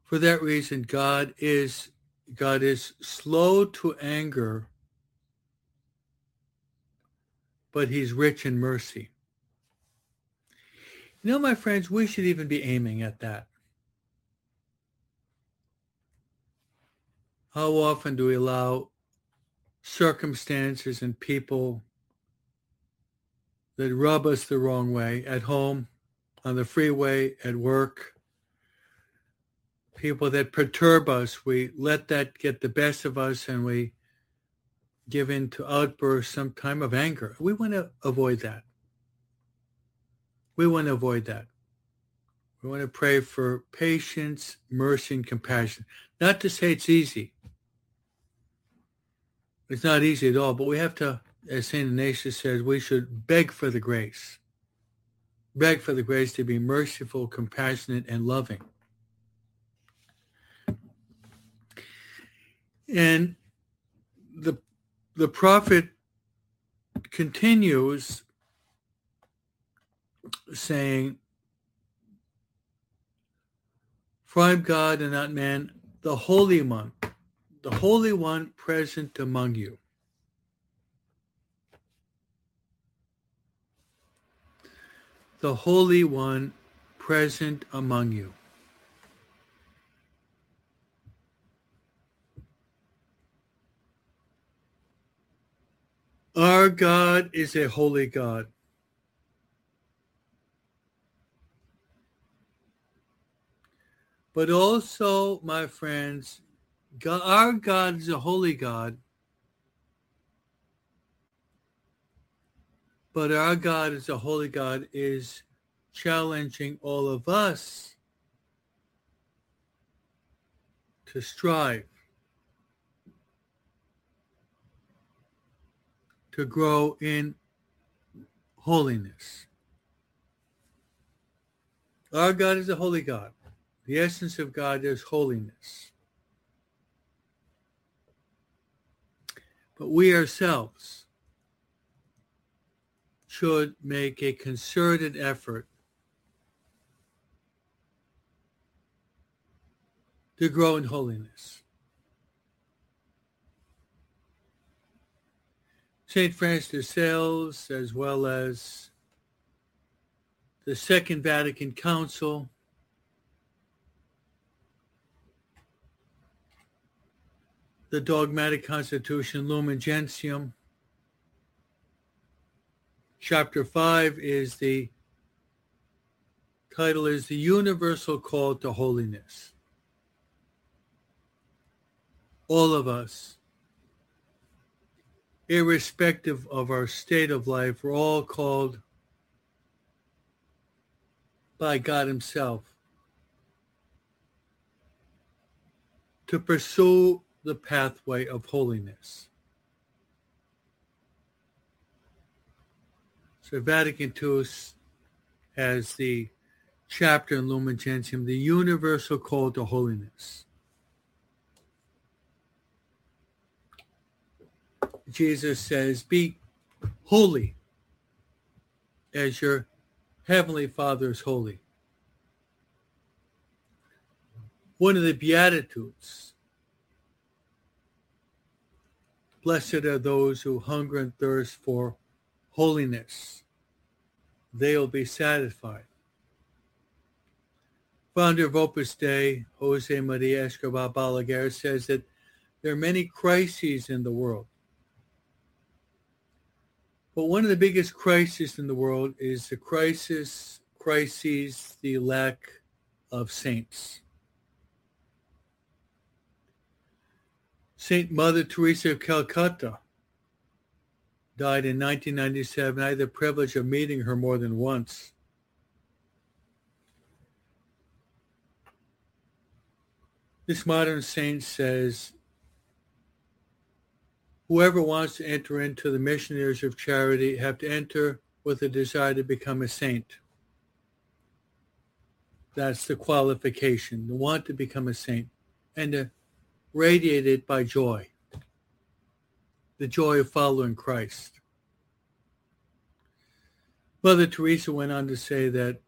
For that reason, God is slow to anger, but he's rich in mercy. You know, my friends, we should even be aiming at that. How often do we allow circumstances and people that rub us the wrong way at home, on the freeway, at work, people that perturb us, we let that get the best of us and we give in to outbursts, some kind of anger. We want to avoid that. We want to avoid that. We want to pray for patience, mercy, and compassion. Not to say it's easy. It's not easy at all, but we have to, as St. Ignatius says, we should beg for the grace. Beg for the grace to be merciful, compassionate, and loving. And the prophet continues saying, "For I am God and not man, the Holy One present among you." The Holy One present among you. Our God is a holy God. But also, my friends, our God is a holy God. But our God as a holy God is challenging all of us to strive, to grow in holiness. Our God is a holy God. The essence of God is holiness. But we ourselves should make a concerted effort to grow in holiness. St. Francis de Sales, as well as the Second Vatican Council, the Dogmatic Constitution Lumen Gentium, Chapter 5 is the title is The Universal Call to Holiness. All of us, irrespective of our state of life, we're all called by God himself to pursue the pathway of holiness. So Vatican II has the chapter in Lumen Gentium, The Universal Call to Holiness. Jesus says, be holy as your heavenly Father is holy. One of the Beatitudes, blessed are those who hunger and thirst for holiness. They will be satisfied. Founder of Opus Dei, Jose Maria Escobar Balaguer, says that there are many crises in the world. But one of the biggest crises in the world is the lack of saints. Saint Mother Teresa of Calcutta died in 1997. I had the privilege of meeting her more than once. This modern saint says, whoever wants to enter into the missionaries of charity have to enter with a desire to become a saint. That's the qualification, the want to become a saint, and to radiate it by joy, the joy of following Christ. Mother Teresa went on to say that